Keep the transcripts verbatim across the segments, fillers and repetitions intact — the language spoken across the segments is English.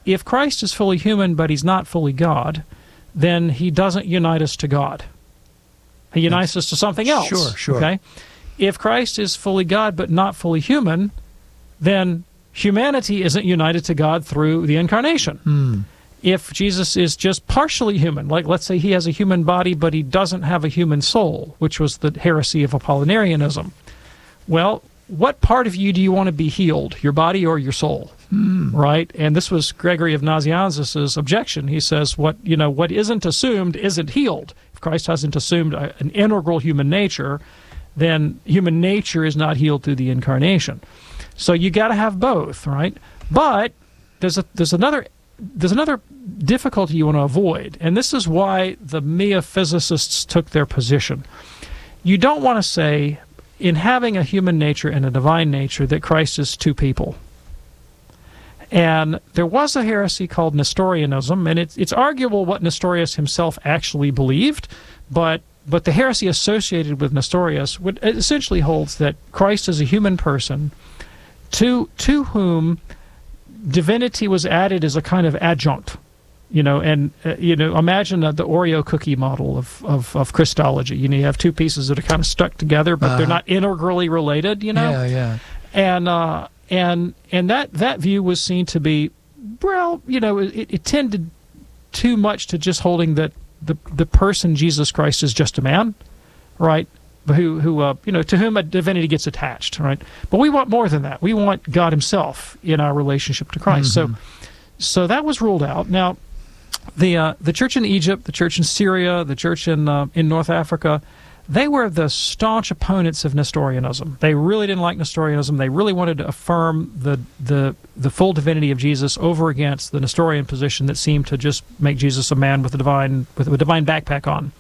if Christ is fully human but he's not fully God, then he doesn't unite us to God. He unites That's, us to something else. Sure, sure. Okay? If Christ is fully God but not fully human, then humanity isn't united to God through the incarnation. Hmm. If Jesus is just partially human, like let's say he has a human body but he doesn't have a human soul, which was the heresy of Apollinarianism, well, what part of you do you want to be healed, your body or your soul? Mm. Right? And this was Gregory of Nazianzus' objection. He says, what you know, what isn't assumed isn't healed. If Christ hasn't assumed a, an integral human nature, then human nature is not healed through the incarnation. So you got to have both, right? But there's a there's another there's another difficulty you want to avoid, and this is why the meophysicists took their position. You don't want to say, in having a human nature and a divine nature, that Christ is two people. And there was a heresy called Nestorianism, and it's, it's arguable what Nestorius himself actually believed, but but the heresy associated with Nestorius would, essentially holds that Christ is a human person to to whom divinity was added as a kind of adjunct. You know, and uh, you know, imagine uh, the Oreo cookie model of, of, of Christology. You know, you have two pieces that are kind of stuck together, but uh, they're not integrally related. You know, yeah, yeah, and uh, and and that that view was seen to be, well, you know, it, it tended too much to just holding that the the person Jesus Christ is just a man, right? Who who uh, you know, to whom a divinity gets attached, right? But we want more than that. We want God Himself in our relationship to Christ. Mm-hmm. So so that was ruled out. Now, The uh, the church in Egypt, the church in Syria, the church in uh, in North Africa, they were the staunch opponents of Nestorianism. They really didn't like Nestorianism. They really wanted to affirm the the the full divinity of Jesus over against the Nestorian position that seemed to just make Jesus a man with a divine with a divine backpack on.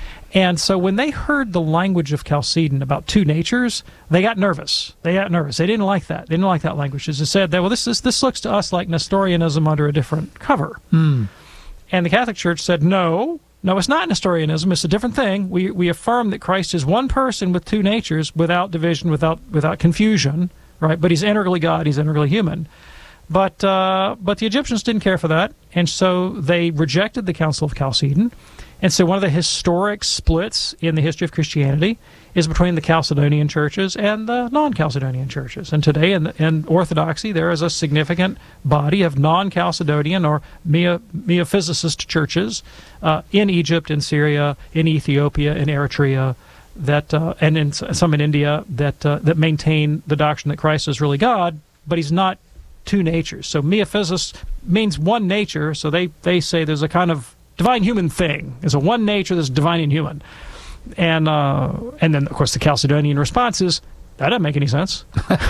And so when they heard the language of Chalcedon about two natures, they got nervous. They got nervous. They didn't like that. They didn't like that language. They said that, well, this is this looks to us like Nestorianism under a different cover. Hmm. And the Catholic Church said, no, no, it's not Nestorianism. It's a different thing. We we affirm that Christ is one person with two natures, without division, without without confusion, right? But he's integrally God, he's integrally human. But uh, but the Egyptians didn't care for that, and so they rejected the Council of Chalcedon. And so one of the historic splits in the history of Christianity is between the Chalcedonian churches and the non-Chalcedonian churches. And today in, in Orthodoxy, there is a significant body of non-Chalcedonian or Miaphysicist churches uh, in Egypt, in Syria, in Ethiopia, in Eritrea, that uh, and in some in India that uh, that maintain the doctrine that Christ is really God, but he's not two natures. So Miaphysicist means one nature, so they, they say there's a kind of divine human thing. There's a one nature that's divine and human. And uh, and then, of course, the Chalcedonian response is, that doesn't make any sense.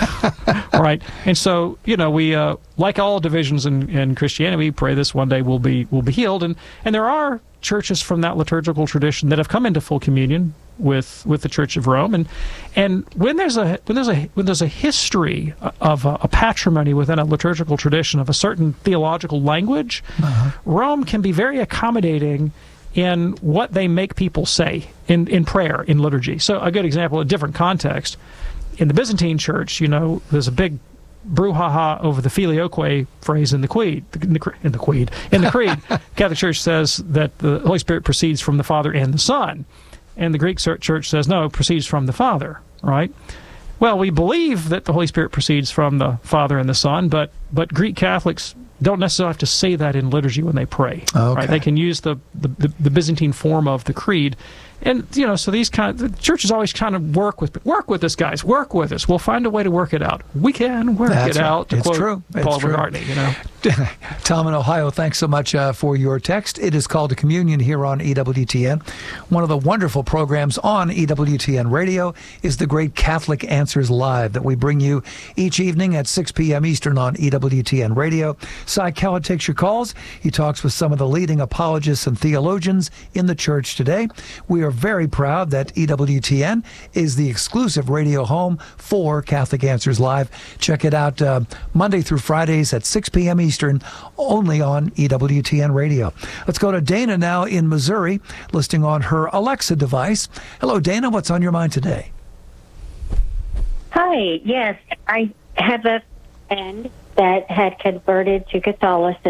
Right? And so, you know, we, uh, like all divisions in, in Christianity, we pray this one day will be will be healed. And, and there are churches from that liturgical tradition that have come into full communion with with the Church of Rome. And and when there's a when there's a when there's a history of a, a patrimony within a liturgical tradition of a certain theological language, uh-huh. Rome can be very accommodating in what they make people say in, in prayer, in liturgy. So a good example, a different context. In the Byzantine Church, you know, there's a big brouhaha over the filioque phrase in the creed. In the, in the creed, in the creed, Catholic Church says that the Holy Spirit proceeds from the Father and the Son, and the Greek Church says no, it proceeds from the Father. Right? Well, we believe that the Holy Spirit proceeds from the Father and the Son, but but Greek Catholics don't necessarily have to say that in liturgy when they pray. Okay. Right? They can use the, the, the, the Byzantine form of the creed. And, you know, so these kind of, the churches always kind of work with, work with us, guys, work with us. We'll find a way to work it out. We can work That's it right. out, to it's quote true. Paul it's true. McCartney, you know. Tom in Ohio, thanks so much uh, for your text. It is called Communion here on E W T N. One of the wonderful programs on E W T N Radio is the Great Catholic Answers Live that we bring you each evening at six p.m. Eastern on E W T N Radio. Cy Kellett takes your calls. He talks with some of the leading apologists and theologians in the church today. We are very proud that E W T N is the exclusive radio home for Catholic Answers Live. Check it out uh, Monday through Fridays at six p.m. Eastern, only on E W T N Radio. Let's go to Dana now in Missouri, listening on her Alexa device. Hello, Dana. What's on your mind today? Hi. Yes, I have a friend that had converted to Catholicism.